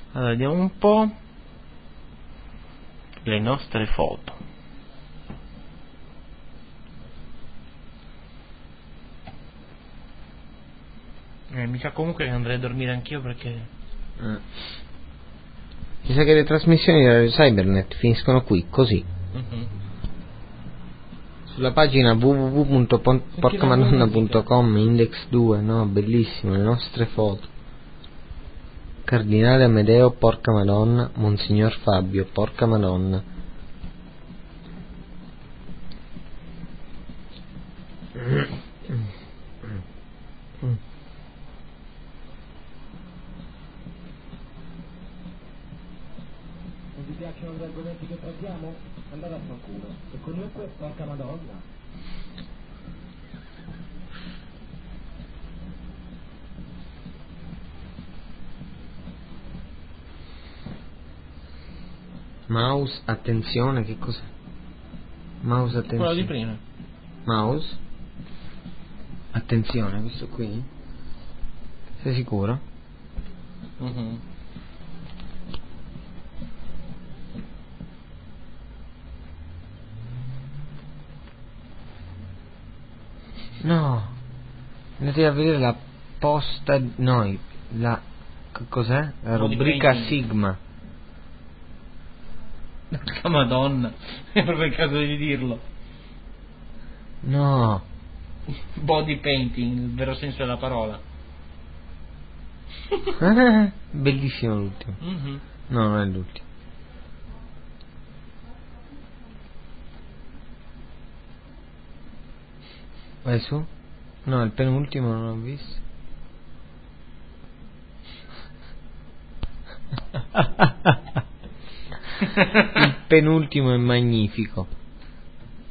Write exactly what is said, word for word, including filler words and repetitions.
Allora, vediamo un po' le nostre foto. Eh, mi sa comunque che andrei a dormire anch'io perché... Eh. Mi sa che le trasmissioni di Radio Cybernet finiscono qui, così. Mm-hmm. Sulla pagina w w w punto porca madonna punto com, index due, no, bellissimo, le nostre foto. Cardinale Amedeo, porca madonna, Monsignor Fabio, porca madonna. Non vi piacciono gli argomenti che trattiamo? Andate a fanculo. E comunque, porca madonna. Mouse, attenzione, che cos'è? Mouse, attenzione. Quello di prima. Mouse. Attenzione, questo qui? Sei sicuro? Mm-hmm. No. Andate a vedere la posta. No, la. Cos'è? La rubrica Sigma. Porca madonna, è proprio il caso di dirlo. No. Body painting, nel vero senso della parola. Bellissimo l'ultimo. Mm-hmm. No, non è l'ultimo. Vai su. No, il penultimo non l'ho visto. Il penultimo è magnifico.